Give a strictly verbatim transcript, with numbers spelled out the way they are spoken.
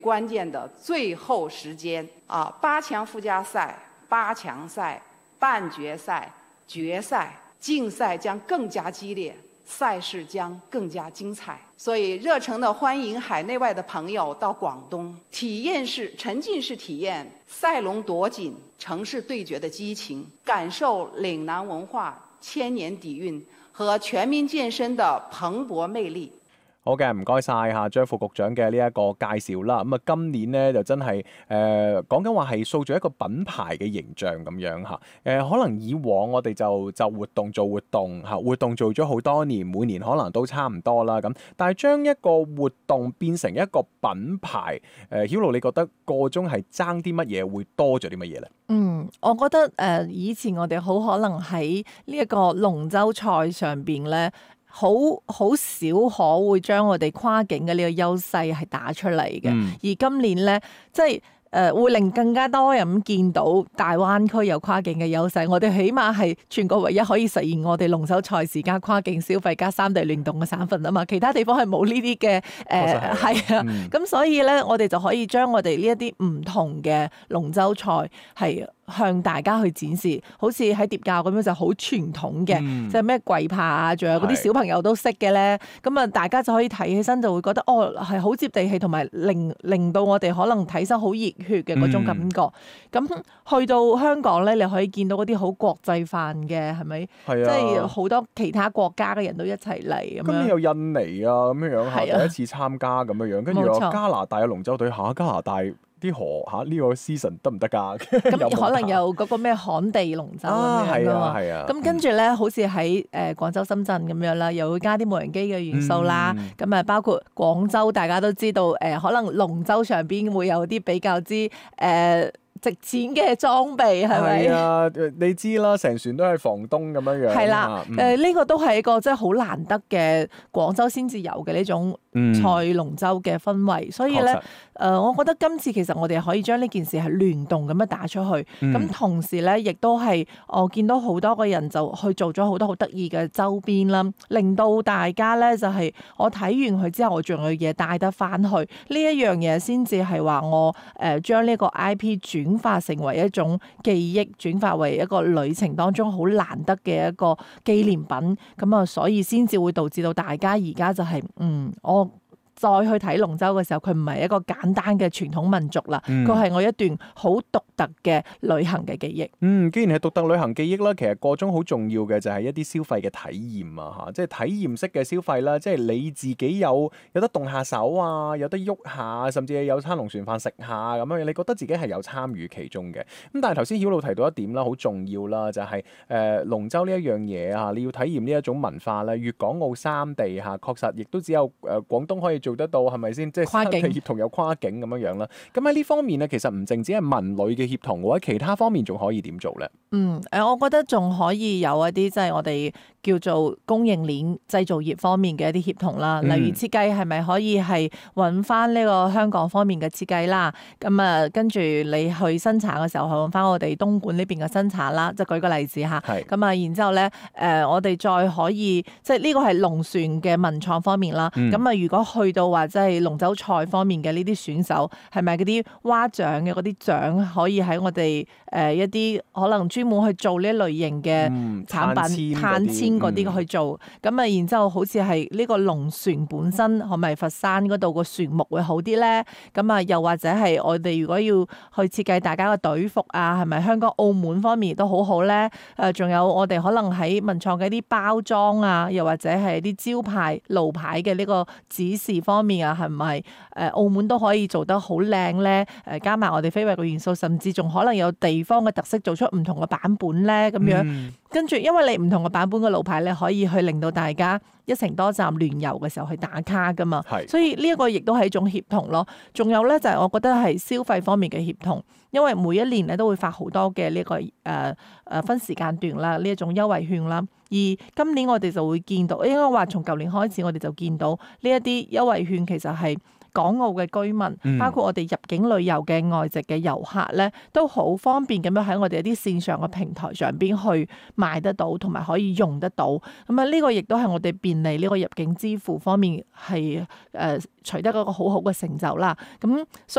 關鍵的最後時間啊，八強附加賽、八強賽、半決賽、決賽、競賽將更加激烈，賽事將更加精彩。所以熱誠地歡迎海內外的朋友到廣東，體驗式、沉浸式體驗賽龍奪錦、城市對決的激情，感受嶺南文化千年底蘊和全民健身的蓬勃魅力。 好嘅，唔該晒嚇張副局長嘅呢一個介紹啦。咁啊，今年咧就真係誒講緊話係塑造一個品牌嘅形象咁樣嚇。誒、呃、可能以往我哋就就活動做活動嚇，活動做咗好多年，每年可能都差唔多啦咁。但係將一個活動變成一個品牌，誒、呃、曉露，你覺得個中係爭啲乜嘢，會多咗啲乜嘢咧？ 嗯，我覺得誒、呃、以前我哋好可能喺呢一個龍舟賽上邊咧。好好少可會將我哋跨境嘅呢個優勢係打出嚟嘅，嗯、而今年咧，即係誒、呃、會令更加多人見到大灣區有跨境嘅優勢。我哋起碼係全國唯一可以實現我哋龍舟賽事加跨境消費加三地聯動嘅省份啊嘛，其他地方係冇呢啲嘅誒係啊，咁、嗯、所以咧，我哋就可以將我哋呢一啲唔同嘅龍舟賽係向大家去展示，好似喺疊教咁樣就好傳統嘅，嗯、即係咩跪爬啊，仲有嗰啲小朋友都識嘅咧。咁啊，大家就可以睇起身就會覺得哦，係好接地氣，同埋令令到我哋可能睇身好熱血嘅嗰種感覺。咁、嗯、去到香港咧，你可以見到嗰啲好國際範嘅，係咪？係啊，即係好多其他國家嘅人都一齊嚟咁樣。 咁有印尼啊咁樣樣嚇，第一次參加咁樣樣，跟住有加拿大嘅龍舟隊嚇，加拿大。啲河嚇呢個 season 得唔得㗎？ 咁可能有嗰個咩旱地龍舟咁樣㗎嘛。係啊，咁跟住咧，好似喺誒廣州、深圳咁樣啦，又會加啲無人機嘅元素啦。咁啊、嗯，包括廣州，大家都知道誒、呃，可能龍舟上邊會有啲比較之誒。呃值錢嘅裝備係咪？係啊， 你知啦，成船都係防冬咁樣樣。 係啦，誒呢、嗯呃呢個都係一個真係好難得嘅廣州先至有嘅呢種賽龍舟嘅氛圍，嗯、所以咧誒、呃，我覺得今次其實我哋可以將呢件事係聯動咁樣打出去，咁、嗯、同時咧亦都係我見到好多個人就去做咗好多好得意嘅周邊啦，令到大家咧就係、是、我睇完佢之後，我仲有嘢帶得翻去，呢一樣嘢先至係話我誒將呢個 I P 轉。轉化成為一種記憶，轉化為一個旅程當中好難得嘅一個紀念品，咁啊，所以先至會導致到大家而家就係、是，嗯，我再去睇龍舟嘅時候，佢唔係一個簡單嘅傳統民族啦，佢係、嗯、我一段好獨特嘅旅行嘅記憶。 嗯，既然係獨特旅行記憶啦，其實個中好重要嘅就係一啲消費嘅體驗啊，嚇，即係體驗式嘅消費啦，即係你自己有有得動下手啊，有得喐下，甚至係有餐龍船飯食下咁樣，你覺得自己係有參與其中嘅。咁但係頭先曉露提到一點啦，好重要啦，就係、是、誒、呃、龍舟呢一樣嘢啊，你要體驗呢一種文化咧，粵港澳三地嚇確實亦都只有誒、呃、廣東可以做得到，係咪先？即係跨境協同有跨境咁樣樣啦。咁喺呢方面咧，其實唔淨止係文旅嘅協同，或者其他方面仲可以點做咧？ 嗯，誒，我覺得仲可以有一啲即係我哋叫做供應鏈製造業方面嘅一啲協同啦。例如設計係咪可以係揾翻呢個香港方面嘅設計啦？咁啊，跟住你去生產嘅時候，係揾翻我哋東莞呢邊嘅生產啦。即係舉個例子嚇。係。咁啊，然之後咧，誒、呃，我哋再可以即係呢個係龍船嘅文創方面啦。咁啊、嗯，如果去到話即係龍舟賽方面嘅呢啲選手，係咪嗰啲蛙獎嘅嗰啲獎可以喺我哋誒、呃、一啲可能專門去做呢類型嘅產品、碳纖嗰啲去做？咁啊、嗯，然之後好似係呢個龍船本身，係咪佛山嗰度個船木會好啲咧？咁啊，又或者係我哋如果要去設計大家嘅隊服啊，係咪香港、澳門方面都好好咧？誒、呃，仲有我哋可能喺文創嘅一啲包裝啊，又或者係啲招牌、路牌嘅呢個指示方面啊，係咪誒澳門都可以做得好靚咧？誒，加埋我哋非遺嘅元素，甚至仲可能有地方嘅特色，做出唔同嘅版本咧，咁樣。嗯、跟住，因為你唔同嘅版本嘅路牌，你可以去令到大家一程多站聯遊嘅時候去打卡噶嘛。係。所以呢一個亦都係一種協同咯。仲有咧就係我覺得係消費方面嘅協同，因為每一年咧都會發好多嘅呢個誒誒分時間段啦，呢一種優惠券啦。而今年我哋就會見到，應該話從舊年開始，我哋就見到呢一啲優惠券其實係港澳嘅居民，包括我哋入境旅遊嘅外籍嘅遊客咧，都好方便咁樣喺我哋一啲線上嘅平台上邊去買得到，同埋可以用得到。咁啊，呢個亦都係我哋便利呢個入境支付方面係誒、呃、取得一個好好嘅成就啦。咁